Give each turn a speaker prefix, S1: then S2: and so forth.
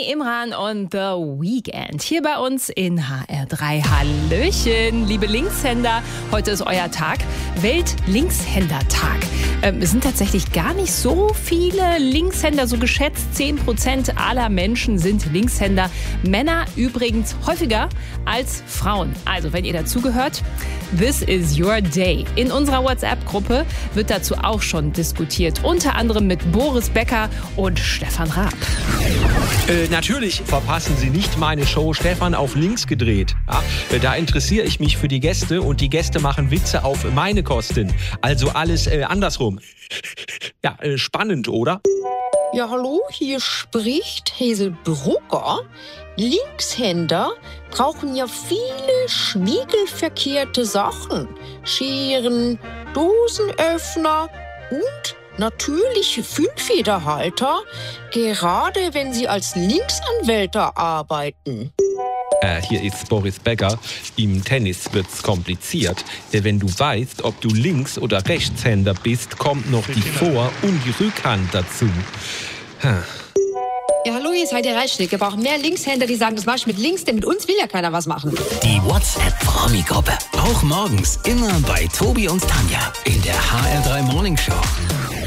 S1: Imran und The Weeknd hier bei uns in HR3. Hallöchen, liebe Linkshänder. Heute ist euer Tag, Welt-Linkshänder-Tag. Es sind tatsächlich gar nicht so viele Linkshänder, so geschätzt 10% aller Menschen sind Linkshänder. Männer übrigens häufiger als Frauen. Also, wenn ihr dazugehört, this is your day. In unserer WhatsApp-Gruppe wird dazu auch schon diskutiert. Unter anderem mit Boris Becker und Stefan Raab.
S2: Natürlich verpassen Sie nicht meine Show Stefan auf links gedreht. Ja, da interessiere ich mich für die Gäste und die Gäste machen Witze auf meine Kosten. Also alles andersrum. Ja, spannend, oder?
S3: Ja, hallo, hier spricht Hazel Brugger. Linkshänder brauchen ja viele schwiegelverkehrte Sachen. Scheren, Dosenöffner und natürlich Füllfederhalter, gerade wenn sie als Linksanwälte arbeiten.
S2: Hier ist Boris Becker. Im Tennis wird's kompliziert. Wenn du weißt, ob du Links- oder Rechtshänder bist, kommt noch die Vor- und die Rückhand dazu.
S4: Ja, hallo, hier ist Heidi Reichschnick. Wir brauchen mehr Linkshänder, die sagen, das mach ich mit links, denn mit uns will ja keiner was machen.
S5: Die WhatsApp-Promi-Gruppe. Auch morgens immer bei Tobi und Tanja in der HR3 Morning Show.